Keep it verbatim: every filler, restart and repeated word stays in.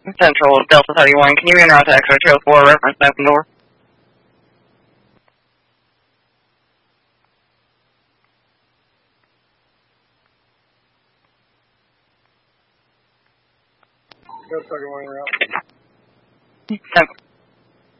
Central Delta thirty-one, can you en route to X-ray Trail four, reference open door? Delta thirty-one en route. Central.